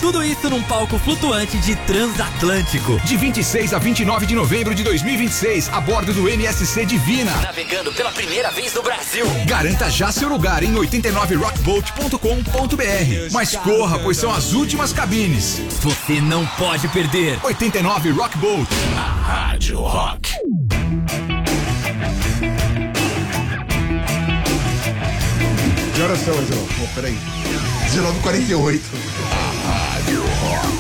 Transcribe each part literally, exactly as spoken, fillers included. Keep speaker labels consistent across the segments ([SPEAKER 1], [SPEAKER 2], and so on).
[SPEAKER 1] Tudo isso num palco flutuante de transatlântico.
[SPEAKER 2] De vinte e seis a vinte e nove de novembro de dois mil e vinte e seis, a bordo do M S C Divina.
[SPEAKER 1] Navegando pela primeira vez no Brasil.
[SPEAKER 2] Garanta já seu lugar em oitenta e nove rockboat ponto com ponto b r. Mas corra, pois são as últimas cabines.
[SPEAKER 1] Você não pode perder.
[SPEAKER 2] oitenta e nove Rockboat. A Rádio Rock.
[SPEAKER 3] Que horas são, João?
[SPEAKER 4] Pô, peraí. dezenove e quarenta e oito.
[SPEAKER 2] A Rádio Rock.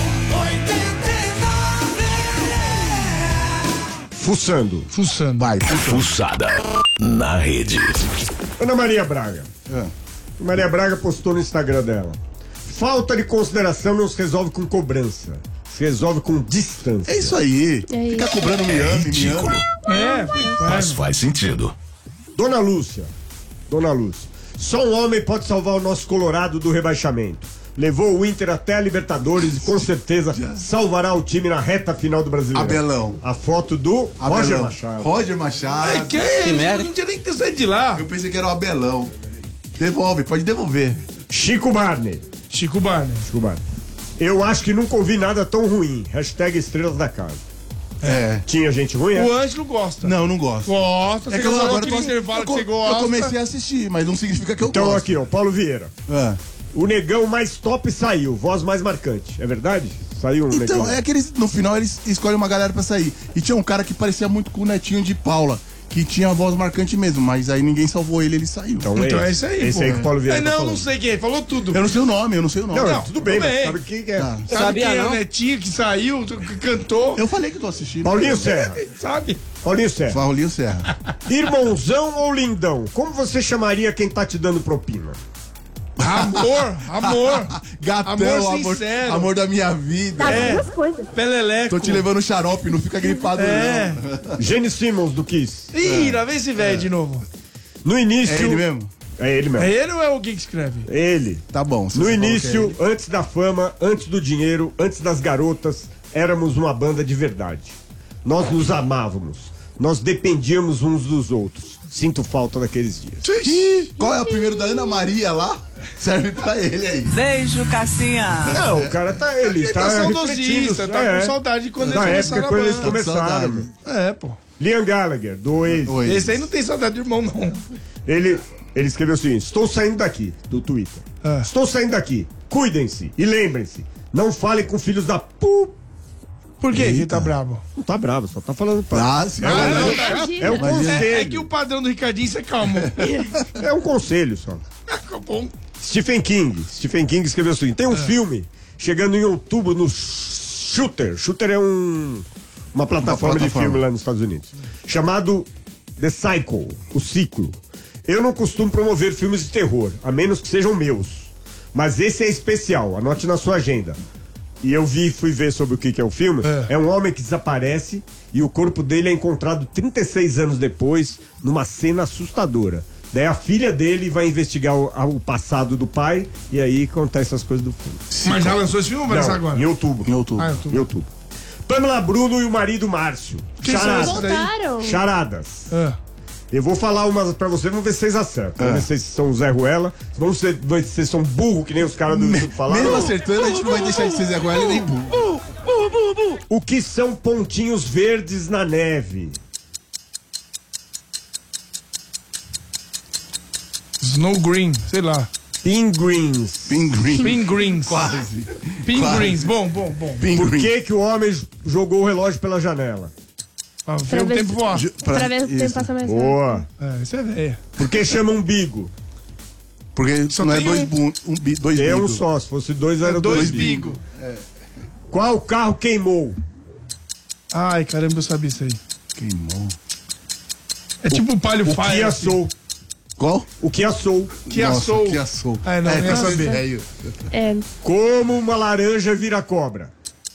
[SPEAKER 3] Fuçando.
[SPEAKER 4] Fuçando. Vai, fuçando.
[SPEAKER 2] Fuçada na rede.
[SPEAKER 3] Ana Maria Braga.
[SPEAKER 4] É.
[SPEAKER 3] Maria Braga postou no Instagram dela. Falta de consideração não se resolve com cobrança. Se resolve com distância.
[SPEAKER 4] É isso aí.
[SPEAKER 5] É
[SPEAKER 4] Fica
[SPEAKER 5] isso.
[SPEAKER 4] cobrando me ame, me
[SPEAKER 2] Ridículo.
[SPEAKER 4] ame.
[SPEAKER 6] É,
[SPEAKER 2] Mas faz sentido.
[SPEAKER 3] Dona Lúcia. Dona Lúcia. Só um homem pode salvar o nosso Colorado do rebaixamento. Levou o Inter até a Libertadores e com certeza salvará o time na reta final do Brasileiro.
[SPEAKER 4] Abelão.
[SPEAKER 3] A foto do
[SPEAKER 4] Abelão.
[SPEAKER 3] Roger Machado.
[SPEAKER 4] Roger Machado.
[SPEAKER 6] é que
[SPEAKER 1] Que merda.
[SPEAKER 6] não tinha nem que sair de lá.
[SPEAKER 4] Eu pensei que era o Abelão. Devolve, pode devolver.
[SPEAKER 3] Chico Barney.
[SPEAKER 6] Chico Barney.
[SPEAKER 3] Chico Barney. Eu acho que nunca ouvi nada tão ruim. Hashtag estrelas da casa.
[SPEAKER 4] É.
[SPEAKER 3] Tinha gente ruim, é?
[SPEAKER 6] O Ângelo gosta.
[SPEAKER 4] Não, não gosto.
[SPEAKER 6] Gosta,
[SPEAKER 4] É
[SPEAKER 6] você
[SPEAKER 4] que eu
[SPEAKER 6] falou
[SPEAKER 4] agora
[SPEAKER 6] que
[SPEAKER 4] tô,
[SPEAKER 6] no intervalo
[SPEAKER 4] eu,
[SPEAKER 6] que você
[SPEAKER 4] co-
[SPEAKER 6] gosta.
[SPEAKER 4] eu comecei a assistir, mas não significa que eu
[SPEAKER 3] Então
[SPEAKER 4] gosto.
[SPEAKER 3] aqui, ó, Paulo Vieira.
[SPEAKER 4] É.
[SPEAKER 3] O negão mais top saiu, voz mais marcante. É verdade? Saiu um
[SPEAKER 4] Então,
[SPEAKER 3] negão.
[SPEAKER 4] é que eles, no final eles escolhem uma galera pra sair. E tinha um cara que parecia muito com o Netinho de Paula, que tinha a voz marcante mesmo, mas aí ninguém salvou ele, ele saiu.
[SPEAKER 3] Então,
[SPEAKER 6] Então é isso aí,
[SPEAKER 3] Esse
[SPEAKER 6] pô.
[SPEAKER 3] aí que o Paulo Vieira
[SPEAKER 6] É,
[SPEAKER 3] tá
[SPEAKER 6] não,
[SPEAKER 3] falando.
[SPEAKER 6] não sei quem, falou tudo.
[SPEAKER 4] Eu não sei o nome, eu não sei o nome.
[SPEAKER 3] Não,
[SPEAKER 6] Não,
[SPEAKER 3] tudo bem,
[SPEAKER 6] tudo
[SPEAKER 3] mas
[SPEAKER 6] bem.
[SPEAKER 3] sabe quem que é?
[SPEAKER 4] Tá.
[SPEAKER 6] Sabe
[SPEAKER 1] Sabia
[SPEAKER 6] quem é
[SPEAKER 1] não?
[SPEAKER 6] o Netinho que saiu, que cantou?
[SPEAKER 4] Eu falei que eu tô assistindo.
[SPEAKER 3] Paulinho Serra.
[SPEAKER 6] Sabe?
[SPEAKER 3] Paulinho Serra.
[SPEAKER 4] Paulinho Serra.
[SPEAKER 3] Irmãozão ou lindão? Como você chamaria quem tá te dando propina?
[SPEAKER 6] Amor, amor.
[SPEAKER 4] Gatão,
[SPEAKER 6] Amor
[SPEAKER 4] amor,
[SPEAKER 6] sincero.
[SPEAKER 4] amor da minha vida.
[SPEAKER 5] Das
[SPEAKER 6] É.
[SPEAKER 5] duas coisas.
[SPEAKER 6] Peleleco.
[SPEAKER 4] Tô te levando xarope, não fica gripado
[SPEAKER 6] É.
[SPEAKER 4] não.
[SPEAKER 3] Gene Simmons do Kiss.
[SPEAKER 6] Ih, lá vem esse velho de novo.
[SPEAKER 3] No início.
[SPEAKER 4] É ele mesmo?
[SPEAKER 3] É ele mesmo.
[SPEAKER 6] É ele ou é alguém que escreve?
[SPEAKER 3] Ele.
[SPEAKER 4] Tá bom. se
[SPEAKER 3] No
[SPEAKER 4] você falou
[SPEAKER 3] início,
[SPEAKER 4] que é ele.
[SPEAKER 3] antes da fama, antes do dinheiro, antes das garotas, éramos uma banda de verdade. Nós nos amávamos. Nós dependíamos uns dos outros. Sinto falta daqueles dias.
[SPEAKER 4] Ih, qual é o primeiro da Ana Maria lá? Serve pra ele aí.
[SPEAKER 1] Beijo, Cassinha.
[SPEAKER 3] Não, o cara tá. Ele,
[SPEAKER 6] Ele
[SPEAKER 3] tá,
[SPEAKER 6] tá
[SPEAKER 3] refletindo,
[SPEAKER 6] saudosista, tá
[SPEAKER 3] é.
[SPEAKER 6] com saudade de quando
[SPEAKER 3] Da
[SPEAKER 6] eles
[SPEAKER 3] época
[SPEAKER 6] começaram a
[SPEAKER 3] quando eles
[SPEAKER 6] banda.
[SPEAKER 3] começaram.
[SPEAKER 4] Saudade.
[SPEAKER 6] É, pô.
[SPEAKER 3] Liam Gallagher, do Oasis.
[SPEAKER 4] Oi.
[SPEAKER 6] Esse aí não tem saudade de irmão, não.
[SPEAKER 3] Ele, ele escreveu o seguinte: estou saindo daqui, do Twitter.
[SPEAKER 6] Ah.
[SPEAKER 3] Estou saindo daqui. Cuidem-se e lembrem-se. Não falem com filhos da pu.
[SPEAKER 6] Por que ele
[SPEAKER 4] Eita.
[SPEAKER 6] tá bravo?
[SPEAKER 3] Não tá bravo, só tá falando pra.
[SPEAKER 4] Ah, sim.
[SPEAKER 6] Ah, não,
[SPEAKER 5] Imagina.
[SPEAKER 3] É um
[SPEAKER 6] É,
[SPEAKER 3] conselho.
[SPEAKER 6] é que o padrão do Ricardinho se acalmou.
[SPEAKER 3] É um conselho só.
[SPEAKER 6] Tá bom.
[SPEAKER 3] Stephen King. Stephen King escreveu o seguinte: tem um filme chegando em outubro no Shooter. Shooter é um, uma plataforma de
[SPEAKER 4] plataforma.
[SPEAKER 3] filme lá nos Estados Unidos. Chamado The Cycle, o ciclo. Eu não costumo promover filmes de terror, a menos que sejam meus. Mas esse é especial, anote na sua agenda. E eu vi, fui ver sobre o que, que é o filme. É. é um homem que desaparece e o corpo dele é encontrado trinta e seis anos depois, numa cena assustadora. Daí a filha dele vai investigar o, a- o passado do pai e aí acontece as coisas do filme.
[SPEAKER 6] Mas já lançou esse filme ou vai lançar
[SPEAKER 3] Não,
[SPEAKER 6] agora?
[SPEAKER 3] em outubro.
[SPEAKER 4] Em outubro.
[SPEAKER 6] Ah,
[SPEAKER 3] Em
[SPEAKER 6] outubro.
[SPEAKER 3] outubro. Pamela Bruno e o marido Márcio.
[SPEAKER 6] Quem são
[SPEAKER 3] Charadas.
[SPEAKER 6] esses daí?
[SPEAKER 5] Voltaram.
[SPEAKER 3] Charadas.
[SPEAKER 6] Ah.
[SPEAKER 3] Eu vou falar umas pra vocês, vamos ver se vocês acertam. Vamos ver se vocês são o Zé Ruela. Vamos ver se vocês são burro, que nem os caras do YouTube falaram.
[SPEAKER 4] Mesmo acertando, a gente não vai deixar de ser Zé Ruela nem burro.
[SPEAKER 3] O que são pontinhos verdes na neve?
[SPEAKER 6] Snow Green, sei lá.
[SPEAKER 3] Pinguins.
[SPEAKER 4] Pinguim.
[SPEAKER 6] Pinguins.
[SPEAKER 4] Quase.
[SPEAKER 6] Pinguins, bom, bom, bom.
[SPEAKER 3] Por
[SPEAKER 4] Pinguim.
[SPEAKER 3] que que o homem jogou o relógio pela janela?
[SPEAKER 6] Pra ver
[SPEAKER 5] Pra
[SPEAKER 6] o
[SPEAKER 5] ver
[SPEAKER 6] tempo
[SPEAKER 5] se-
[SPEAKER 6] voar.
[SPEAKER 4] Ju-
[SPEAKER 5] Pra ver se o tempo
[SPEAKER 4] isso.
[SPEAKER 5] passa mais rápido.
[SPEAKER 3] Boa.
[SPEAKER 6] É, isso é velho.
[SPEAKER 3] Por que chama umbigo?
[SPEAKER 4] Porque
[SPEAKER 6] Só
[SPEAKER 4] não é
[SPEAKER 6] tem
[SPEAKER 4] dois,
[SPEAKER 6] um.
[SPEAKER 4] bu- um, bi- dois
[SPEAKER 3] É um
[SPEAKER 4] bigos.
[SPEAKER 3] só, se fosse dois era
[SPEAKER 6] Dois
[SPEAKER 3] dois,
[SPEAKER 6] bingo.
[SPEAKER 3] Qual carro queimou?
[SPEAKER 6] Ai, caramba, eu sabia isso aí.
[SPEAKER 4] Queimou.
[SPEAKER 6] É tipo o Palio
[SPEAKER 3] O
[SPEAKER 6] Fire.
[SPEAKER 3] que
[SPEAKER 6] assim.
[SPEAKER 3] assou?
[SPEAKER 4] Qual?
[SPEAKER 3] O que assou?
[SPEAKER 6] Que
[SPEAKER 4] Nossa,
[SPEAKER 6] assou.
[SPEAKER 4] Que assou.
[SPEAKER 6] Ah, não,
[SPEAKER 4] é,
[SPEAKER 6] não ia
[SPEAKER 4] tem que ser
[SPEAKER 6] saber.
[SPEAKER 4] velho.
[SPEAKER 5] É,
[SPEAKER 3] Como uma laranja vira cobra?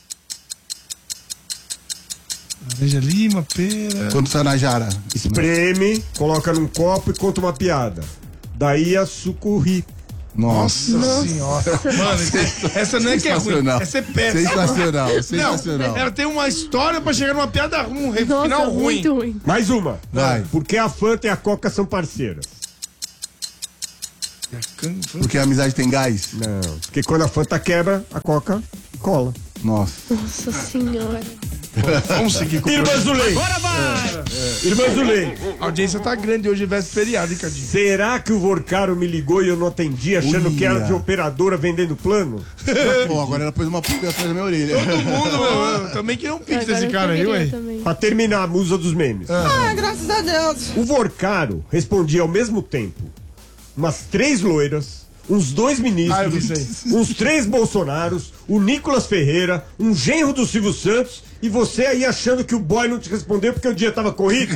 [SPEAKER 6] Laranja Lima, pera.
[SPEAKER 4] Quando tá na jara.
[SPEAKER 3] Espreme, coloca num copo e conta uma piada. Daí a sucurri.
[SPEAKER 4] Nossa.
[SPEAKER 6] Nossa senhora. Mano, esse- essa não é que é ruim.
[SPEAKER 4] Sensacional.
[SPEAKER 6] Essa é péssima.
[SPEAKER 4] Sensacional,
[SPEAKER 6] Não,
[SPEAKER 4] sensacional.
[SPEAKER 6] ela tem uma história pra chegar numa piada ruim, um re-
[SPEAKER 5] nossa,
[SPEAKER 6] final ruim.
[SPEAKER 5] muito ruim.
[SPEAKER 3] Mais uma.
[SPEAKER 4] Vai.
[SPEAKER 3] Porque a Fanta e a Coca são parceiras.
[SPEAKER 4] Porque a amizade tem gás?
[SPEAKER 3] Não, porque quando a Fanta quebra, a Coca cola.
[SPEAKER 4] Nossa.
[SPEAKER 5] Nossa senhora.
[SPEAKER 6] Vamos seguir com o
[SPEAKER 3] Irmã
[SPEAKER 6] programa.
[SPEAKER 3] Zulei!
[SPEAKER 1] Bora, vai!
[SPEAKER 3] Irmã Zulei!
[SPEAKER 6] A audiência tá grande hoje, vai feriado, hein, Cadinho?
[SPEAKER 3] Será que o Vorcaro me ligou e eu não atendi achando
[SPEAKER 4] Uia.
[SPEAKER 3] que era de operadora vendendo plano?
[SPEAKER 4] Pô, agora ela pôs uma pulga atrás da minha orelha.
[SPEAKER 6] Todo mundo, meu, eu também queria um pix
[SPEAKER 5] Agora
[SPEAKER 6] desse
[SPEAKER 5] eu
[SPEAKER 6] cara aí,
[SPEAKER 5] queria
[SPEAKER 6] ué.
[SPEAKER 5] também.
[SPEAKER 3] Pra terminar a musa dos memes.
[SPEAKER 7] Ah, graças a Deus.
[SPEAKER 3] O Vorcaro respondia ao mesmo tempo umas três loiras, uns dois ministros,
[SPEAKER 6] Ah, eu vi isso aí.
[SPEAKER 3] uns três Bolsonaros, o Nicolas Ferreira, um genro do Silvio Santos e você aí achando que o boy não te respondeu porque o dia tava corrido.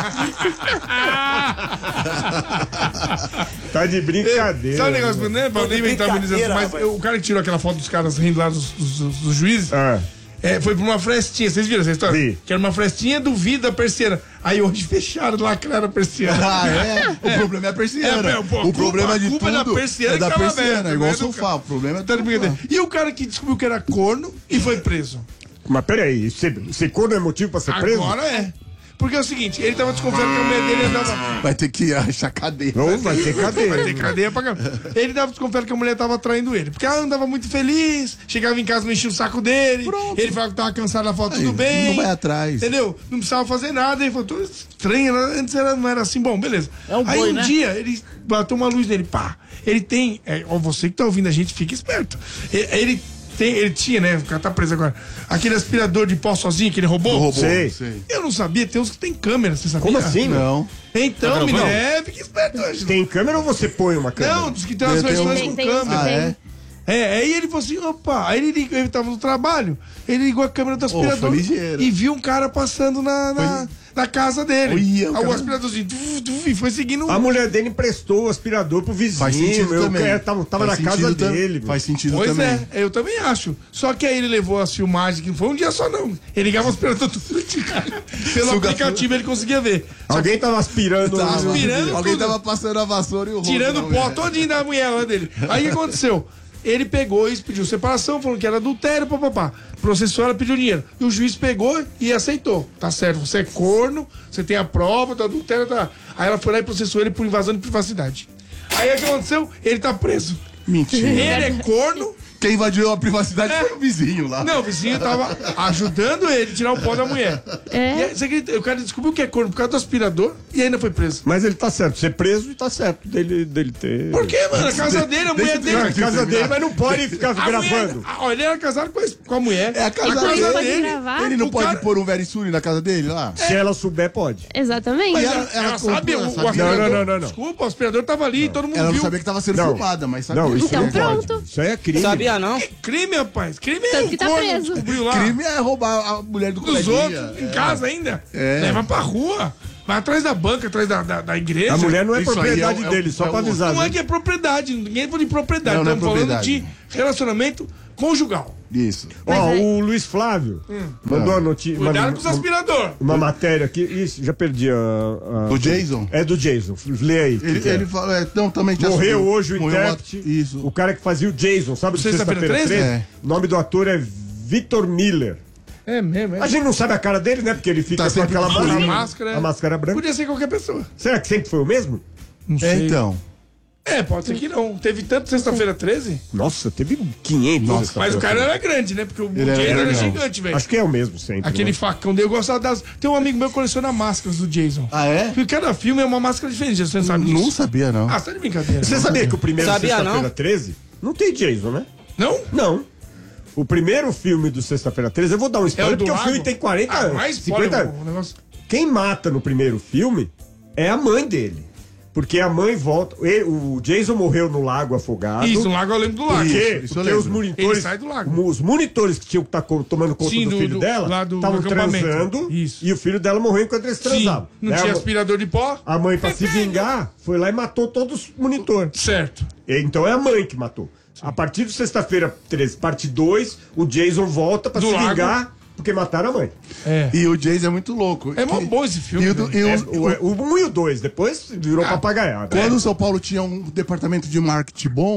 [SPEAKER 3] Tá de brincadeira.
[SPEAKER 6] Sabe o negócio, né? Pra
[SPEAKER 1] Tô de
[SPEAKER 6] nem inventar
[SPEAKER 1] brincadeira,
[SPEAKER 6] mas
[SPEAKER 1] rapaz.
[SPEAKER 6] o cara que tirou aquela foto dos caras rindo lá dos, dos- dos- dos juízes.
[SPEAKER 3] Ah,
[SPEAKER 6] É, foi pra uma frestinha, vocês viram essa história?
[SPEAKER 3] Vi.
[SPEAKER 6] Que era uma frestinha do vidro da persiana. Aí hoje fecharam, lacraram a persiana.
[SPEAKER 4] Ah, é? O problema é a persiana.
[SPEAKER 6] É, pô, pô,
[SPEAKER 4] o problema
[SPEAKER 6] culpa-
[SPEAKER 4] de
[SPEAKER 6] culpa
[SPEAKER 4] tudo
[SPEAKER 6] é da persiana
[SPEAKER 4] é da
[SPEAKER 6] que tava
[SPEAKER 4] persiana,
[SPEAKER 6] aberta,
[SPEAKER 4] é igual
[SPEAKER 6] né, do
[SPEAKER 4] sofá.
[SPEAKER 6] cara.
[SPEAKER 4] O problema é
[SPEAKER 6] Tá de
[SPEAKER 4] do
[SPEAKER 6] brincadeira. E o cara que descobriu que era corno e foi preso.
[SPEAKER 3] mas peraí, ser, ser corno é motivo pra ser preso?
[SPEAKER 6] Agora é. Porque é o seguinte, ele tava desconfiando que a mulher dele andava...
[SPEAKER 4] Vai ter que achar cadeia.
[SPEAKER 3] Não, vai ter cadeia.
[SPEAKER 6] Vai ter cadeia pra caramba. Ele tava desconfiando que a mulher tava traindo ele. Porque ela andava muito feliz, chegava em casa, não enchia o saco dele.
[SPEAKER 4] Pronto.
[SPEAKER 6] Ele falava que tava cansado na foto, tudo
[SPEAKER 4] Aí,
[SPEAKER 6] bem.
[SPEAKER 4] não vai atrás.
[SPEAKER 6] Entendeu? Não precisava fazer nada. Ele falou, tô estranho, né? Antes era, não era assim. Bom, beleza.
[SPEAKER 1] É um
[SPEAKER 6] Aí
[SPEAKER 1] boi,
[SPEAKER 6] um
[SPEAKER 1] né?
[SPEAKER 6] dia, ele bateu uma luz nele, pá. Ele tem, é, ó, você que tá ouvindo a gente, fica esperto. Ele, ele tem, ele tinha, né? O cara tá preso agora. Aquele aspirador de pó sozinho que ele roubou.
[SPEAKER 4] Roubou,
[SPEAKER 3] Sei.
[SPEAKER 4] sei.
[SPEAKER 6] Eu não sabia, tem uns que tem câmera, você sabia?
[SPEAKER 3] Como assim, meu?
[SPEAKER 4] Não.
[SPEAKER 6] Então,
[SPEAKER 3] Tá
[SPEAKER 6] menino,
[SPEAKER 3] gravando?
[SPEAKER 6] é, fica esperto hoje.
[SPEAKER 3] Tem câmera ou você põe uma câmera?
[SPEAKER 6] Não, diz que tem umas
[SPEAKER 4] Tem- tem
[SPEAKER 6] versões
[SPEAKER 5] Tem,
[SPEAKER 6] com
[SPEAKER 5] tem,
[SPEAKER 6] câmera.
[SPEAKER 4] Ah,
[SPEAKER 5] tem.
[SPEAKER 4] é?
[SPEAKER 6] É, aí ele falou assim, opa, aí ele, ligou, ele tava no trabalho, ele ligou a câmera do aspirador
[SPEAKER 4] foi ligeiro.
[SPEAKER 6] e viu um cara passando na, na, na casa dele.
[SPEAKER 4] Olha, o
[SPEAKER 6] Aí o
[SPEAKER 4] cara-
[SPEAKER 6] aspiradorzinho tuf, tuf, e foi seguindo.
[SPEAKER 3] A mulher dele emprestou o aspirador pro vizinho.
[SPEAKER 4] Faz sentido
[SPEAKER 3] meu,
[SPEAKER 4] também.
[SPEAKER 3] cara tava, tava
[SPEAKER 4] Faz
[SPEAKER 3] na casa
[SPEAKER 4] sentido tam-
[SPEAKER 3] dele. meu.
[SPEAKER 4] Faz sentido
[SPEAKER 6] Pois
[SPEAKER 4] também.
[SPEAKER 6] é, eu também acho. Só que aí ele levou as filmagens, que não foi um dia só não. Ele ligava o aspirador tudo de cara. Pelo
[SPEAKER 4] Suga-
[SPEAKER 6] aplicativo ele conseguia ver. Só
[SPEAKER 3] Alguém tava aspirando.
[SPEAKER 4] Tava.
[SPEAKER 6] Aspirando
[SPEAKER 4] Alguém
[SPEAKER 6] tudo.
[SPEAKER 4] tava passando a vassoura e o rolo
[SPEAKER 6] tirando
[SPEAKER 4] da
[SPEAKER 6] o pó
[SPEAKER 4] mulher.
[SPEAKER 6] todinho da mulher lá dele. Aí o que aconteceu? Ele pegou e pediu separação, falando que era adultério, papapá. Processou, ela pediu dinheiro. E o juiz pegou e aceitou. Tá certo, você é corno, você tem a prova do adultério, tá. Aí ela foi lá e processou ele por invasão de privacidade. Aí o que aconteceu? Ele tá preso.
[SPEAKER 4] Mentira.
[SPEAKER 6] Ele é corno.
[SPEAKER 4] Quem invadiu a privacidade
[SPEAKER 6] É.
[SPEAKER 4] foi o vizinho lá.
[SPEAKER 6] Não, o vizinho tava ajudando ele a tirar o pó da mulher.
[SPEAKER 5] É.
[SPEAKER 6] E aí, você acredita? O cara descobriu que é corno por causa do aspirador e ainda foi preso.
[SPEAKER 3] Mas ele tá certo, ser preso e tá certo dele, dele ter.
[SPEAKER 6] Por quê, mano? A casa dele, a mulher dele.
[SPEAKER 3] Na casa dele, mas não pode ficar
[SPEAKER 6] A
[SPEAKER 3] gravando.
[SPEAKER 6] mulher, ah, ó, ele era casado com a, com a mulher.
[SPEAKER 4] É a casa
[SPEAKER 5] Ele
[SPEAKER 4] dele.
[SPEAKER 5] pode gravar?
[SPEAKER 4] Ele não
[SPEAKER 6] O
[SPEAKER 4] pode
[SPEAKER 6] cara-
[SPEAKER 4] pôr um verisuri na casa dele lá?
[SPEAKER 3] Se ela souber, pode.
[SPEAKER 5] Exatamente.
[SPEAKER 6] Mas
[SPEAKER 4] ela-
[SPEAKER 6] ela,
[SPEAKER 4] ela
[SPEAKER 6] ela sabe,
[SPEAKER 4] comprou,
[SPEAKER 6] o,
[SPEAKER 4] sabia?
[SPEAKER 6] o aspirador.
[SPEAKER 3] Não, não, não, não.
[SPEAKER 6] Desculpa, o aspirador tava ali, todo mundo
[SPEAKER 4] Ela não
[SPEAKER 6] viu.
[SPEAKER 4] sabia que tava sendo
[SPEAKER 3] Não.
[SPEAKER 4] filmada, mas sabia.
[SPEAKER 3] Não, isso
[SPEAKER 5] Então
[SPEAKER 3] não pode.
[SPEAKER 5] pronto.
[SPEAKER 3] Isso aí é crime.
[SPEAKER 7] Sabia não?
[SPEAKER 6] Crime, rapaz. Crime é
[SPEAKER 5] Tanto
[SPEAKER 6] o
[SPEAKER 5] que tá
[SPEAKER 6] corno
[SPEAKER 5] preso.
[SPEAKER 6] descobriu lá.
[SPEAKER 4] Crime é roubar a mulher do
[SPEAKER 6] Dos
[SPEAKER 4] coleguinha.
[SPEAKER 6] outros, em casa ainda.
[SPEAKER 4] É.
[SPEAKER 6] Leva pra rua. Vai atrás da banca, atrás da, da, da igreja.
[SPEAKER 3] A mulher não é
[SPEAKER 4] Isso aí
[SPEAKER 3] propriedade
[SPEAKER 4] é o- é o-
[SPEAKER 3] dele, só
[SPEAKER 4] é
[SPEAKER 3] pra
[SPEAKER 4] o-
[SPEAKER 3] avisar.
[SPEAKER 6] Não é
[SPEAKER 3] viu?
[SPEAKER 6] que é propriedade. Ninguém falou de propriedade.
[SPEAKER 4] Não, não é
[SPEAKER 6] Estamos falando
[SPEAKER 4] propriedade.
[SPEAKER 6] de relacionamento conjugal.
[SPEAKER 4] Isso.
[SPEAKER 3] Ó,
[SPEAKER 5] Mas é-
[SPEAKER 3] o Luiz Flávio mandou a notícia.
[SPEAKER 6] Cuidado com os
[SPEAKER 3] Uma,
[SPEAKER 6] aspirador.
[SPEAKER 3] uma matéria aqui. Ixi, já perdi a. a-
[SPEAKER 4] Do Jason?
[SPEAKER 3] É do Jason. Lê aí.
[SPEAKER 4] Ele,
[SPEAKER 3] que é.
[SPEAKER 4] ele fala, é, não, também já
[SPEAKER 3] Morreu
[SPEAKER 4] subiu.
[SPEAKER 3] hoje o
[SPEAKER 4] Morreu
[SPEAKER 3] intérprete.
[SPEAKER 4] uma- Isso.
[SPEAKER 3] O cara que fazia o Jason, sabe? do
[SPEAKER 6] Sexta-feira
[SPEAKER 3] Sexta-feira
[SPEAKER 6] treze?
[SPEAKER 3] treze?
[SPEAKER 4] É.
[SPEAKER 3] O nome do ator é Victor Miller.
[SPEAKER 6] É mesmo, é.
[SPEAKER 3] A gente não sabe a cara dele, né? Porque ele fica
[SPEAKER 4] Tá
[SPEAKER 3] com
[SPEAKER 4] sempre
[SPEAKER 3] aquela
[SPEAKER 4] com
[SPEAKER 6] A
[SPEAKER 3] máscara.
[SPEAKER 6] máscara.
[SPEAKER 3] A máscara branca.
[SPEAKER 6] Podia ser qualquer pessoa.
[SPEAKER 3] Será que sempre foi o mesmo?
[SPEAKER 6] Não
[SPEAKER 4] É,
[SPEAKER 6] sei.
[SPEAKER 4] então.
[SPEAKER 6] É, pode ser que não. Teve tanto sexta-feira treze,
[SPEAKER 3] Nossa, teve quinhentos.
[SPEAKER 4] Nossa,
[SPEAKER 3] essa
[SPEAKER 6] mas o
[SPEAKER 3] coisa.
[SPEAKER 6] cara era grande, né? Porque o
[SPEAKER 4] Ele era
[SPEAKER 6] Jason era
[SPEAKER 4] grande.
[SPEAKER 6] gigante, velho.
[SPEAKER 3] Acho que é o mesmo sempre.
[SPEAKER 6] Aquele
[SPEAKER 3] né?
[SPEAKER 6] facão dele, eu gostava das. Tem um amigo meu que coleciona máscaras do Jason.
[SPEAKER 4] Ah, é?
[SPEAKER 6] Porque cada filme é uma máscara diferente, você não sabe
[SPEAKER 4] Não
[SPEAKER 6] disso?
[SPEAKER 4] sabia, não.
[SPEAKER 6] Ah, você tá de brincadeira.
[SPEAKER 3] Você sabia que o primeiro
[SPEAKER 7] Sabia,
[SPEAKER 3] Sexta-feira
[SPEAKER 7] não?
[SPEAKER 3] treze não tem Jason, né?
[SPEAKER 6] Não?
[SPEAKER 3] Não. O primeiro filme do Sexta-feira treze, eu vou dar um
[SPEAKER 6] É
[SPEAKER 3] spoiler,
[SPEAKER 6] o do
[SPEAKER 3] porque o
[SPEAKER 6] lago?
[SPEAKER 3] filme tem quarenta
[SPEAKER 6] Ah,
[SPEAKER 3] anos.
[SPEAKER 6] mais
[SPEAKER 3] cinquenta
[SPEAKER 6] spoiler,
[SPEAKER 3] anos.
[SPEAKER 6] o negócio.
[SPEAKER 3] Quem mata no primeiro filme é a mãe dele. Porque a mãe volta. ele- o Jason morreu no lago afogado.
[SPEAKER 6] Isso, no lago eu lembro do lago.
[SPEAKER 3] Por quê?
[SPEAKER 4] Isso, isso eu
[SPEAKER 3] Porque
[SPEAKER 4] lembro.
[SPEAKER 3] os monitores.
[SPEAKER 6] Ele sai do lago.
[SPEAKER 3] Os monitores que tinham que estar tomando conta
[SPEAKER 6] Sim,
[SPEAKER 3] do,
[SPEAKER 6] do-
[SPEAKER 3] filho
[SPEAKER 6] do-
[SPEAKER 3] dela
[SPEAKER 6] lá do
[SPEAKER 3] estavam
[SPEAKER 6] acampamento.
[SPEAKER 3] transando.
[SPEAKER 6] Isso.
[SPEAKER 3] E o filho dela morreu enquanto eles
[SPEAKER 6] Sim,
[SPEAKER 3] transavam.
[SPEAKER 6] não
[SPEAKER 3] Né,
[SPEAKER 6] tinha
[SPEAKER 3] a-
[SPEAKER 6] aspirador de pó?
[SPEAKER 3] A mãe, pra se vingar, foi lá e matou todos os monitores.
[SPEAKER 6] Certo.
[SPEAKER 3] Então é a mãe que matou. A partir de Sexta-feira treze, parte dois, o Jason volta pra
[SPEAKER 6] Do
[SPEAKER 3] se
[SPEAKER 6] lago.
[SPEAKER 3] vingar porque mataram a mãe.
[SPEAKER 6] É.
[SPEAKER 4] E o Jason é muito louco.
[SPEAKER 6] É mó
[SPEAKER 4] Que-
[SPEAKER 6] bom esse filme,
[SPEAKER 4] E o, do- e o-
[SPEAKER 3] É,
[SPEAKER 4] o-
[SPEAKER 3] o, o um e o dois, depois virou
[SPEAKER 6] Ah,
[SPEAKER 3] papagaiada.
[SPEAKER 4] quando o São Paulo tinha um departamento de marketing bom,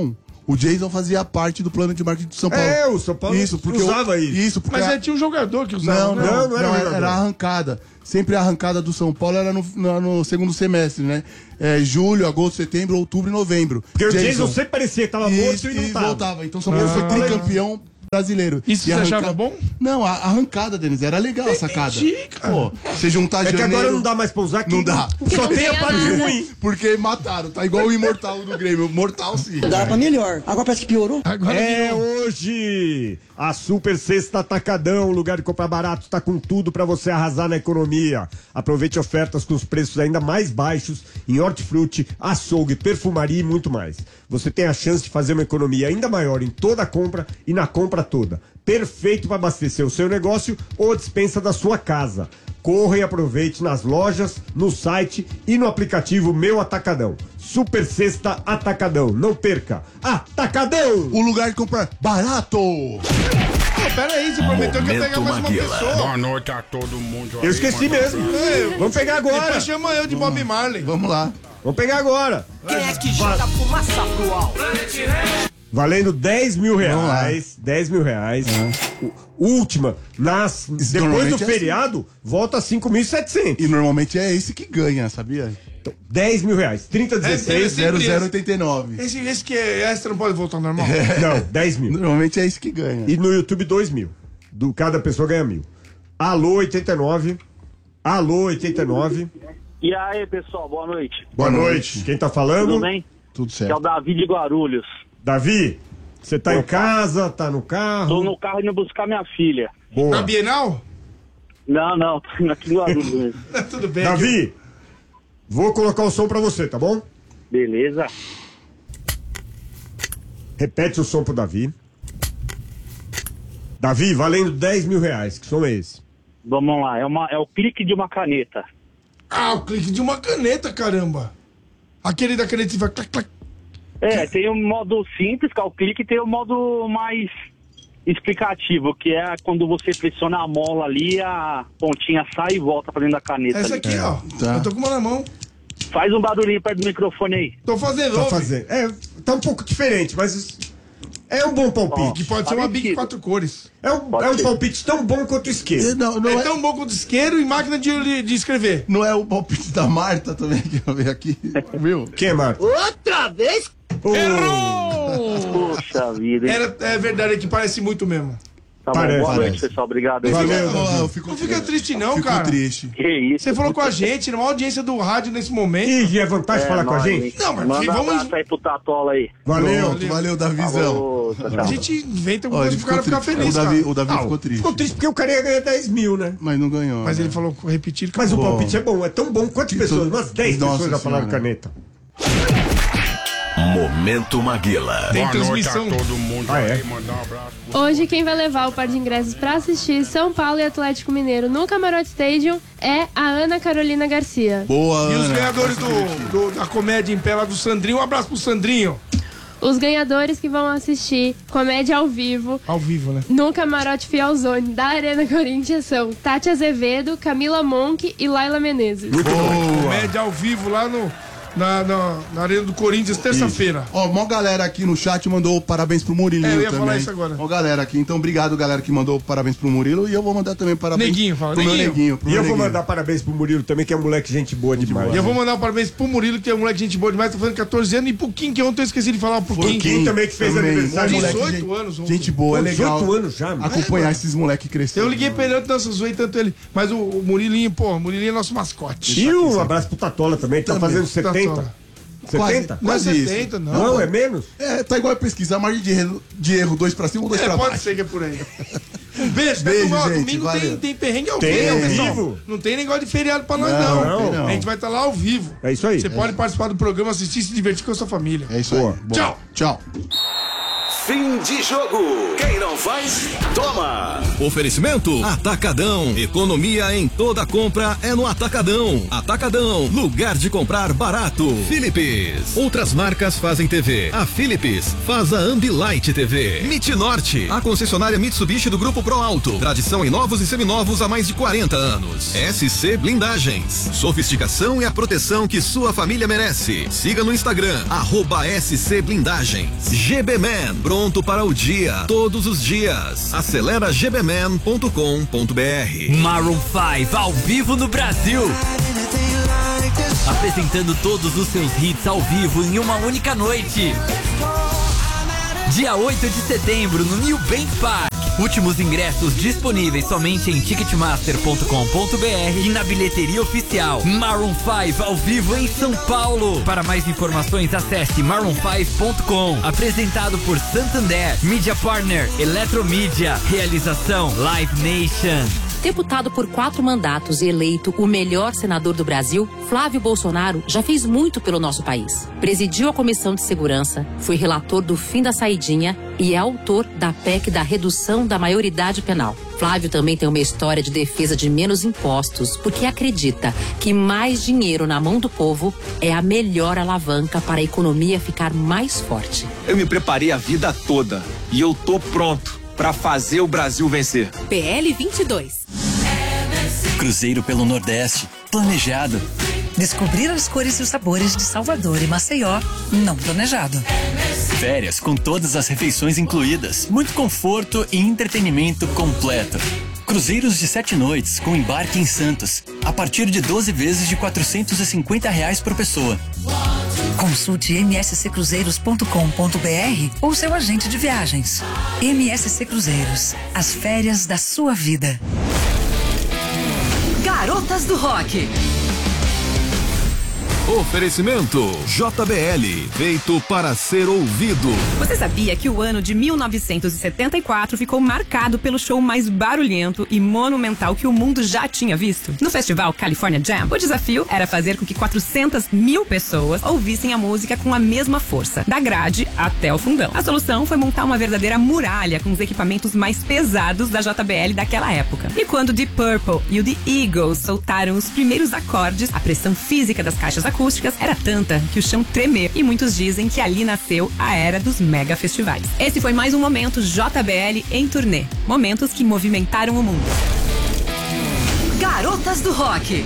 [SPEAKER 4] O Jason fazia parte do plano de marketing do São Paulo.
[SPEAKER 3] É, o São Paulo
[SPEAKER 4] isso, porque
[SPEAKER 3] usava
[SPEAKER 4] eu,
[SPEAKER 3] isso.
[SPEAKER 4] Isso, porque
[SPEAKER 6] Mas
[SPEAKER 4] a-
[SPEAKER 6] aí tinha um jogador que usava.
[SPEAKER 4] Não,
[SPEAKER 6] né?
[SPEAKER 4] não,
[SPEAKER 3] não era
[SPEAKER 4] não,
[SPEAKER 3] jogador.
[SPEAKER 4] era a arrancada. Sempre a arrancada do São Paulo era no, no, no segundo semestre, né? É, julho, agosto, setembro, outubro e novembro.
[SPEAKER 3] Porque o Jason sempre parecia que tava morto
[SPEAKER 4] Isso,
[SPEAKER 3] e não
[SPEAKER 4] e
[SPEAKER 3] tava.
[SPEAKER 4] voltava. Então São Paulo foi tricampeão brasileiro.
[SPEAKER 6] Isso
[SPEAKER 4] E
[SPEAKER 6] você
[SPEAKER 4] a
[SPEAKER 6] achava bom?
[SPEAKER 4] Não, a, a arrancada, Denis, era legal a sacada.
[SPEAKER 6] Entendi, cara.
[SPEAKER 4] Pô, você juntar
[SPEAKER 3] É que
[SPEAKER 4] janeiro...
[SPEAKER 3] agora não dá mais pra usar aqui.
[SPEAKER 4] Não dá.
[SPEAKER 3] Só tem a
[SPEAKER 5] ganha
[SPEAKER 3] parte
[SPEAKER 5] nada.
[SPEAKER 3] ruim.
[SPEAKER 4] Porque mataram, tá igual o imortal do Grêmio. Mortal sim.
[SPEAKER 7] Dá pra melhor. Agora parece que piorou.
[SPEAKER 6] Agora
[SPEAKER 3] É
[SPEAKER 6] virou.
[SPEAKER 3] hoje! A Super Sexta Atacadão, lugar de comprar barato, está com tudo para você arrasar na economia. Aproveite ofertas com os preços ainda mais baixos em hortifruti, açougue, perfumaria e muito mais. Você tem a chance de fazer uma economia ainda maior em toda a compra e na compra toda. Perfeito para abastecer o seu negócio ou a despensa da sua casa. Corra e aproveite nas lojas, no site e no aplicativo Meu Atacadão. Super Sexta Atacadão. Não perca. Atacadão!
[SPEAKER 4] O lugar de comprar barato.
[SPEAKER 6] Pô, pera aí, você prometeu que ia pegar
[SPEAKER 1] Momento
[SPEAKER 6] mais uma
[SPEAKER 1] Maguila.
[SPEAKER 6] pessoa.
[SPEAKER 8] Boa noite a todo mundo.
[SPEAKER 3] Eu esqueci mesmo. Vamos pegar agora.
[SPEAKER 6] Depois chama eu de Bob Marley.
[SPEAKER 4] Vamos lá.
[SPEAKER 3] Vamos pegar agora.
[SPEAKER 9] Quem é que joga fumaça pro alto?
[SPEAKER 3] Valendo dez mil reais. dez mil reais. U- Última. Nas, depois do
[SPEAKER 4] normalmente é
[SPEAKER 3] feriado, volta a cinco mil e setecentos.
[SPEAKER 4] E normalmente é esse que ganha, sabia?
[SPEAKER 3] Então, dez mil reais. trinta dezesseis.
[SPEAKER 6] É,
[SPEAKER 4] zero
[SPEAKER 6] sempre
[SPEAKER 4] zero
[SPEAKER 6] esse.
[SPEAKER 4] oitenta e nove.
[SPEAKER 6] Esse, esse que é extra não pode voltar ao normal?
[SPEAKER 3] Não, dez mil.
[SPEAKER 4] Normalmente é esse que ganha.
[SPEAKER 3] E no YouTube, dois mil. Do, cada pessoa ganha mil. Alô, oitenta e nove. Alô, oitenta e nove.
[SPEAKER 10] E aí, pessoal, boa noite.
[SPEAKER 3] Boa noite. Quem tá falando?
[SPEAKER 10] Tudo bem?
[SPEAKER 4] Tudo
[SPEAKER 10] Que é o
[SPEAKER 4] certo.
[SPEAKER 10] Davi de Guarulhos.
[SPEAKER 3] Davi, você tá em casa, tá no carro?
[SPEAKER 10] Tô no carro indo buscar minha filha.
[SPEAKER 6] Na
[SPEAKER 3] Boa.
[SPEAKER 6] Bienal?
[SPEAKER 10] Não, não, tô aqui em Guarulhos mesmo.
[SPEAKER 6] Tudo bem.
[SPEAKER 3] Davi, vou colocar o som pra você, tá bom?
[SPEAKER 10] Beleza?
[SPEAKER 3] Repete o som pro Davi. Davi, valendo dez mil reais. Que som é esse?
[SPEAKER 10] Vamos lá, é, uma, é o clique de uma caneta.
[SPEAKER 6] Ah, o clique de uma caneta, caramba. Aquele da caneta que vai clac, clac.
[SPEAKER 10] É, tem o modo simples, que é o clique, e tem o modo mais explicativo, que é quando você pressiona a mola ali, a pontinha sai e volta pra dentro da caneta.
[SPEAKER 6] Essa
[SPEAKER 10] ali.
[SPEAKER 6] aqui, ó.
[SPEAKER 4] tá.
[SPEAKER 6] Eu tô com uma na mão.
[SPEAKER 10] Faz um barulhinho perto do microfone aí.
[SPEAKER 6] Tô fazendo,
[SPEAKER 3] Tá
[SPEAKER 6] ouve.
[SPEAKER 3] fazendo. É, tá um pouco diferente, mas é um bom palpite.
[SPEAKER 6] Que pode ser uma Bic
[SPEAKER 10] Parecido.
[SPEAKER 6] quatro cores.
[SPEAKER 3] É um,
[SPEAKER 10] Pode
[SPEAKER 3] é um
[SPEAKER 10] ser.
[SPEAKER 3] palpite tão bom quanto o isqueiro.
[SPEAKER 4] Não, não,
[SPEAKER 6] é,
[SPEAKER 4] é,
[SPEAKER 6] tão bom quanto isqueiro e máquina de, de escrever.
[SPEAKER 4] não é o palpite da Marta também que eu vi aqui, viu?
[SPEAKER 3] Quem é, Marta?
[SPEAKER 9] Outra vez?
[SPEAKER 3] Ô,
[SPEAKER 10] Poxa vida, hein?
[SPEAKER 6] Era, é verdade, é que parece muito mesmo.
[SPEAKER 10] Tá bom,
[SPEAKER 3] Parece,
[SPEAKER 10] boa noite,
[SPEAKER 3] parece.
[SPEAKER 10] pessoal. Obrigado. aí.
[SPEAKER 3] Valeu.
[SPEAKER 4] Eu, eu fico,
[SPEAKER 6] Não fica triste não,
[SPEAKER 4] fico
[SPEAKER 6] cara.
[SPEAKER 4] triste.
[SPEAKER 10] Que isso.
[SPEAKER 6] Você falou com a gente, numa audiência do rádio nesse momento.
[SPEAKER 3] Ih, é vantagem falar com a
[SPEAKER 10] nóis,
[SPEAKER 3] gente?
[SPEAKER 10] hein?
[SPEAKER 6] Não, mas
[SPEAKER 10] Manda um
[SPEAKER 6] vamos-
[SPEAKER 10] abraço aí pro Tatola aí.
[SPEAKER 3] Valeu.
[SPEAKER 4] Pronto, valeu, Davizão.
[SPEAKER 10] Falou, tchau, tchau.
[SPEAKER 6] A gente inventa alguma
[SPEAKER 4] Ó,
[SPEAKER 6] coisa
[SPEAKER 4] ele
[SPEAKER 6] pro cara
[SPEAKER 4] ficou
[SPEAKER 6] ficar
[SPEAKER 4] triste.
[SPEAKER 6] feliz,
[SPEAKER 4] o Davi,
[SPEAKER 6] cara.
[SPEAKER 4] o Davi
[SPEAKER 3] Ah,
[SPEAKER 4] ficou triste.
[SPEAKER 3] Ficou triste porque o cara ia ganhar dez mil, né?
[SPEAKER 4] Mas não ganhou.
[SPEAKER 6] Mas
[SPEAKER 4] né?
[SPEAKER 6] ele falou repetir.
[SPEAKER 3] Mas o
[SPEAKER 4] Pô.
[SPEAKER 3] palpite é bom, é tão bom. Quantas pessoas? Umas dez
[SPEAKER 4] Nossa
[SPEAKER 3] pessoas já falaram
[SPEAKER 4] Senhora.
[SPEAKER 3] caneta.
[SPEAKER 1] Momento Maguila.
[SPEAKER 6] Tem
[SPEAKER 8] Boa noite a
[SPEAKER 6] transmissão.
[SPEAKER 8] todo mundo
[SPEAKER 3] Ah, é?
[SPEAKER 8] aí, mandar um abraço.
[SPEAKER 5] Hoje quem vai levar o par de ingressos pra assistir São Paulo e Atlético Mineiro no Camarote Stadium é a Ana Carolina Garcia.
[SPEAKER 4] Boa,
[SPEAKER 6] E os
[SPEAKER 4] Ana.
[SPEAKER 6] ganhadores do, do- da comédia em pé lá do Sandrinho. Um abraço pro Sandrinho.
[SPEAKER 5] Os ganhadores que vão assistir comédia ao vivo
[SPEAKER 6] Ao vivo, né?
[SPEAKER 5] no Camarote Fielzone da Arena Corinthians são Tati Azevedo, Camila Monk e Laila Menezes.
[SPEAKER 6] Comédia ao vivo lá no, na, na, na Arena do Corinthians, terça-feira.
[SPEAKER 4] Ó, mó galera aqui no chat mandou parabéns pro Murilinho
[SPEAKER 6] É, eu ia
[SPEAKER 4] também.
[SPEAKER 6] falar isso agora.
[SPEAKER 4] Mó galera aqui. Então, obrigado, galera, que mandou parabéns pro Murilo. E eu vou mandar também parabéns
[SPEAKER 6] Neguinho, fala,
[SPEAKER 4] pro meu
[SPEAKER 6] Neguinho.
[SPEAKER 4] neguinho. Pro
[SPEAKER 3] E
[SPEAKER 4] meu
[SPEAKER 3] eu vou
[SPEAKER 4] neguinho.
[SPEAKER 3] mandar parabéns pro Murilo também, que é um moleque gente boa demais.
[SPEAKER 6] E eu vou mandar um parabéns pro Murilo, que é um moleque de gente boa demais, tá fazendo quatorze anos, e pro Kim, que ontem eu esqueci de falar pro Kim.
[SPEAKER 3] Kim também que fez aniversário.
[SPEAKER 4] Mó moleque,
[SPEAKER 6] dezoito
[SPEAKER 4] gente-
[SPEAKER 6] anos ontem.
[SPEAKER 4] Gente boa, é legal.
[SPEAKER 3] dezoito anos já, mano.
[SPEAKER 4] Acompanhar esses moleques crescendo.
[SPEAKER 6] Eu liguei pra ele, eu danço, zoei tanto ele. Mas o, o Murilinho, pô, o Murilinho é nosso mascote.
[SPEAKER 3] E um abraço pro Tatola também, tá
[SPEAKER 4] Também.
[SPEAKER 3] fazendo setenta.
[SPEAKER 6] Tatola.
[SPEAKER 3] setenta?
[SPEAKER 6] Não é
[SPEAKER 4] Quase isso.
[SPEAKER 6] setenta, não.
[SPEAKER 3] Não, é menos?
[SPEAKER 4] É, tá igual a pesquisa. A margem de erro, de erro dois pra cima ou dois
[SPEAKER 6] É,
[SPEAKER 4] pra
[SPEAKER 6] pode
[SPEAKER 4] baixo.
[SPEAKER 6] ser que é por aí. Um beijo, tá?
[SPEAKER 4] Beijo,
[SPEAKER 6] Ó,
[SPEAKER 4] gente,
[SPEAKER 6] domingo
[SPEAKER 4] valeu.
[SPEAKER 6] tem, tem perrengue ao
[SPEAKER 3] Tem,
[SPEAKER 6] vivo,
[SPEAKER 3] ao
[SPEAKER 6] pessoal.
[SPEAKER 3] vivo.
[SPEAKER 6] Não tem negócio de feriado pra nós,
[SPEAKER 4] Não,
[SPEAKER 6] não.
[SPEAKER 4] tem não.
[SPEAKER 6] A gente vai estar lá ao vivo.
[SPEAKER 3] É isso aí.
[SPEAKER 6] Você pode participar do programa, assistir e se divertir com a sua família.
[SPEAKER 4] É isso aí.
[SPEAKER 3] Boa.
[SPEAKER 4] Bom,
[SPEAKER 6] Tchau.
[SPEAKER 4] Tchau.
[SPEAKER 11] Fim de jogo. Quem não faz, toma.
[SPEAKER 12] Oferecimento Atacadão. Economia em toda compra é no Atacadão. Atacadão, lugar de comprar barato. Philips. Outras marcas fazem T V. A Philips faz a Ambilight T V. Mit Norte, a concessionária Mitsubishi do Grupo Pro Alto. Tradição em novos e seminovos há mais de quarenta anos. S C Blindagens. Sofisticação e a proteção que sua família merece. Siga no Instagram, arroba S C Blindagens. G B Man, pronto para o dia, todos os dias. Acelera g b man ponto com ponto b r.
[SPEAKER 1] Maroon cinco ao vivo no Brasil. Apresentando todos os seus hits ao vivo em uma única noite. Dia oito de setembro no New Bank Park. Últimos ingressos disponíveis somente em ticketmaster ponto com ponto b r e na bilheteria oficial. Maroon cinco ao vivo em São Paulo. Para mais informações, acesse maroon cinco ponto com. Apresentado por Santander, Media Partner, Eletromídia. Realização Live Nation.
[SPEAKER 13] Deputado por quatro mandatos e eleito o melhor senador do Brasil, Flávio Bolsonaro já fez muito pelo nosso país. Presidiu a Comissão de Segurança, foi relator do fim da saidinha e é autor da P E C da redução da maioridade penal. Flávio também tem uma história de defesa de menos impostos, porque acredita que mais dinheiro na mão do povo é a melhor alavanca para a economia ficar mais forte.
[SPEAKER 14] Eu me preparei a vida toda e eu tô pronto para fazer o Brasil vencer.
[SPEAKER 15] P L vinte e dois.
[SPEAKER 16] Cruzeiro pelo Nordeste, planejado.
[SPEAKER 17] Descobrir as cores e os sabores de Salvador e Maceió, não planejado.
[SPEAKER 16] Férias com todas as refeições incluídas, muito conforto e entretenimento completo. Cruzeiros de sete noites com embarque em Santos, a partir de doze vezes de quatrocentos e cinquenta reais por pessoa.
[SPEAKER 17] Consulte m s c cruzeiros ponto com ponto b r ou seu agente de viagens. M S C Cruzeiros, as férias da sua vida.
[SPEAKER 15] Garotas do Rock.
[SPEAKER 12] Oferecimento J B L, feito para ser ouvido.
[SPEAKER 18] Você sabia que o ano de mil novecentos e setenta e quatro ficou marcado pelo show mais barulhento e monumental que o mundo já tinha visto? No festival California Jam, o desafio era fazer com que quatrocentas mil pessoas ouvissem a música com a mesma força, da grade até o fundão. A solução foi montar uma verdadeira muralha com os equipamentos mais pesados da J B L daquela época. E quando Deep Purple e o The Eagles soltaram os primeiros acordes, a pressão física das caixas acústicas era tanta que o chão tremeu, e muitos dizem que ali nasceu a era dos mega festivais. Esse foi mais um momento J B L em turnê. Momentos que movimentaram o mundo.
[SPEAKER 15] Garotas do Rock.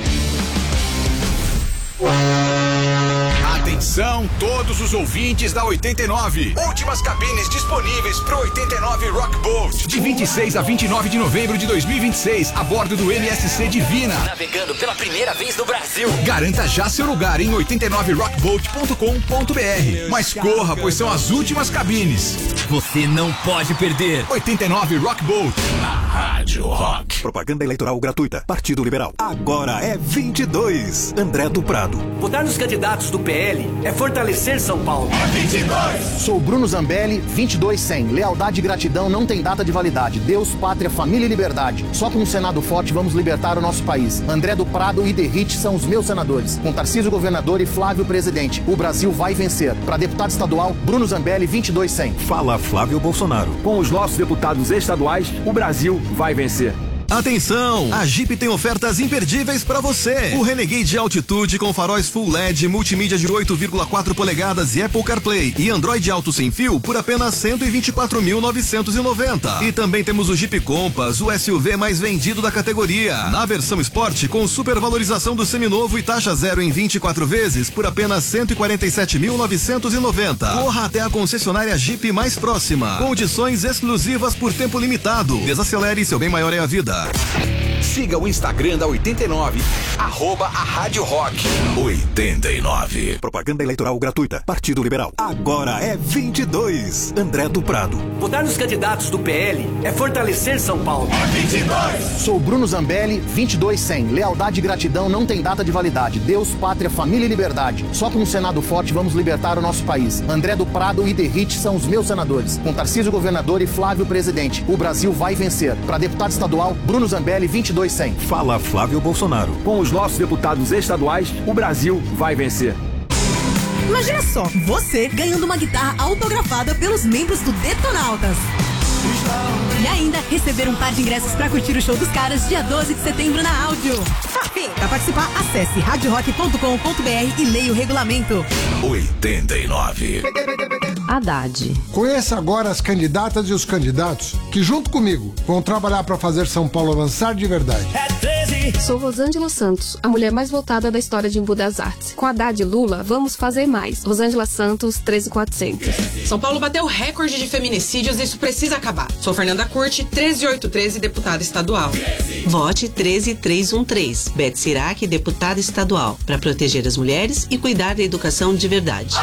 [SPEAKER 2] Atenção, todos os ouvintes da oitenta e nove. Últimas cabines disponíveis pro oitenta e nove Rock Boat. De vinte e seis a vinte e nove de novembro de dois mil e vinte e seis, a bordo do M S C Divina.
[SPEAKER 1] Navegando pela primeira vez no Brasil.
[SPEAKER 2] Garanta já seu lugar em oitenta e nove rock boat ponto com ponto b r. Mas corra, pois são as últimas cabines.
[SPEAKER 1] Você não pode perder.
[SPEAKER 2] oitenta e nove Rock Boat.
[SPEAKER 11] Na Rádio Rock.
[SPEAKER 19] Propaganda eleitoral gratuita. Partido Liberal. Agora é vinte e dois. André do Prado.
[SPEAKER 9] Votar nos candidatos do P L é fortalecer São Paulo.
[SPEAKER 20] É vinte e dois.
[SPEAKER 21] Sou Bruno Zambelli, vinte e dois cem. Lealdade e gratidão não tem data de validade. Deus, pátria, família e liberdade. Só com um Senado forte vamos libertar o nosso país. André do Prado e Derrite são os meus senadores. Com Tarcísio governador e Flávio presidente. O Brasil vai vencer. Para deputado estadual, Bruno Zambelli, vinte e dois cem.
[SPEAKER 19] Fala Flávio Bolsonaro.
[SPEAKER 14] Com os nossos deputados estaduais, o Brasil vai vencer.
[SPEAKER 12] Atenção! A Jeep tem ofertas imperdíveis para você. O Renegade Altitude com faróis Full L E D, multimídia de oito vírgula quatro polegadas e Apple CarPlay e Android Auto sem fio por apenas cento e vinte e quatro mil novecentos e noventa. E também temos o Jeep Compass, o S U V mais vendido da categoria. Na versão Sport, com supervalorização do seminovo e taxa zero em vinte e quatro vezes por apenas cento e quarenta e sete mil novecentos e noventa. Corra até a concessionária Jeep mais próxima. Condições exclusivas por tempo limitado. Desacelere, seu bem maior é a vida.
[SPEAKER 2] Siga o Instagram da oitenta e nove, arroba a Rádio Rock.
[SPEAKER 19] oitenta e nove. Propaganda eleitoral gratuita. Partido Liberal. Agora é vinte e dois. André do Prado.
[SPEAKER 9] Votar nos candidatos do P L é fortalecer São Paulo.
[SPEAKER 20] É vinte e dois.
[SPEAKER 21] Sou Bruno Zambelli, vinte e dois cem. Lealdade e gratidão não tem data de validade. Deus, pátria, família e liberdade. Só com um Senado forte vamos libertar o nosso país. André do Prado e Derrite são os meus senadores. Com Tarcísio governador e Flávio presidente. O Brasil vai vencer. Para deputado estadual, Bruno Zambelli, vinte e dois cem.
[SPEAKER 19] Fala Flávio Bolsonaro.
[SPEAKER 14] Com os nossos deputados estaduais, o Brasil vai vencer.
[SPEAKER 15] Imagina só, você ganhando uma guitarra autografada pelos membros do Detonautas. E ainda receber um par de ingressos pra curtir o show dos caras dia doze de setembro na Áudio. Enfim, pra participar, acesse rádio rock ponto com ponto b r e leia o regulamento.
[SPEAKER 19] oitenta e nove.
[SPEAKER 13] Haddad.
[SPEAKER 7] Conheça agora as candidatas e os candidatos que, junto comigo, vão trabalhar para fazer São Paulo avançar de verdade.
[SPEAKER 22] Sou Rosângela Santos, a mulher mais votada da história de Embu das Artes. Com Haddad e Lula, vamos fazer mais. Rosângela Santos, treze mil e quatrocentos.
[SPEAKER 23] São Paulo bateu recorde de feminicídios e isso precisa acabar. Sou Fernanda Curti, treze mil oitocentos e treze, deputada estadual.
[SPEAKER 24] Vote treze mil trezentos e treze. Beth Sirac, deputada estadual. Para proteger as mulheres e cuidar da educação de verdade.